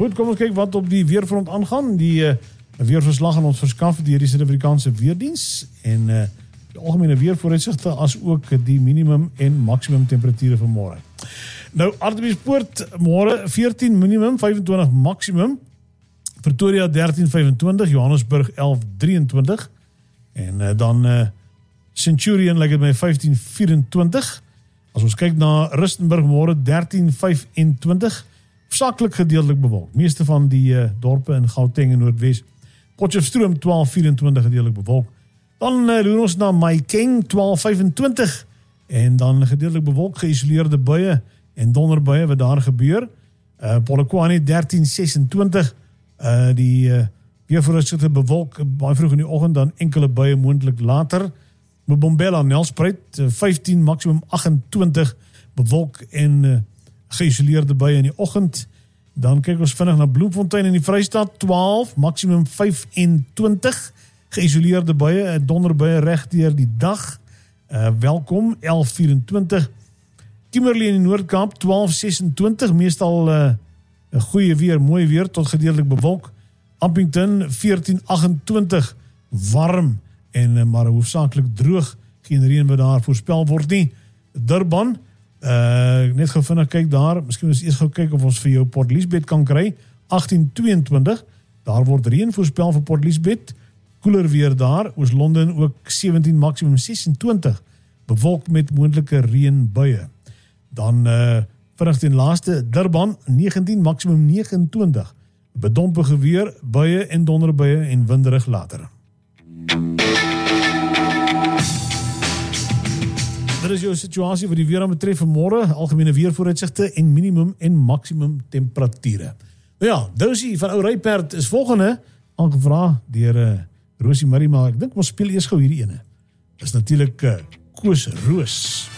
Goed, kom ons kyk wat op die weerfront aangaan. Die weerverslag aan ons verskaf deur die Suid-Afrikaanse Weerdiens en die algemene weervooruitsigte as ook die minimum en maksimum temperature vir môre. Nou, Hartbeespoort môre 14 minimum, 25 maksimum. Pretoria 13:25, Johannesburg 11:23 en dan Centurion lyk dit my 15:24. As ons kyk na Rustenburg môre 13:25, hoofsaaklik gedeeltelik bewolk. Meeste van die dorpe in Gauteng en Noordwes. Potchefstroom 12:24 gedeeltelik bewolk. Dan loer ons na Mahikeng 12:25 en dan gedeeltelik bewolk, geïsoleerde buie en donderbuie wat daar gebeur. Polokwane 13:26 die weervooruitsigte bewolk baie vroeg in die oggend, dan enkele buie moontlik later. Mbombela Nelspruit 15 maksimum 28 bewolk en geïsoleerde buie in die oggend. Dan kyk ons vinnig na Bloemfontein in die Vrystaat 12 maksimum 25 geïsoleerde buie, donderbuie reg deur die dag. Welkom 11:24. Kimberley in die Noord-Kaap 12:26 meestal 'n goeie weer, mooi weer tot gedeeltelik bewolk. Appington 14:28 warm en maar hoofsaaklik droog, geen reën wat daar voorspel word nie. Durban net gou vinnig kyk daar, miskien ons eers gou kyk of ons vir jou Port Elizabeth kan kry. 18:22 daar word reën voorspel vir Port Elizabeth. Koeler weer daar, Oos-London ook 17 maksimum 26 bewolk met moontlike reënbuie. Dan vinnig ten laaste Durban 19 maksimum 29 bedompige weer, buie en donderbuie en winderig later. Dit is jou situasie wat die weer aan betref vir môre, algemene weervooruitsigte en minimum en maksimum temperature. Nou ja, Dousie van Ou Ryperd is volgende aangevra deur Rosie Murray, maar ek dink ons speel eers gou hierdie ene. Dis natuurlik Koos Roos.